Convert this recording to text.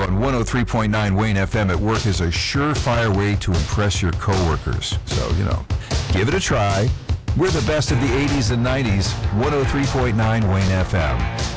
on 103.9 Wayne FM at work is a surefire way to impress your coworkers. So, give it a try. We're the best of the 80s and 90s, 103.9 Wayne FM.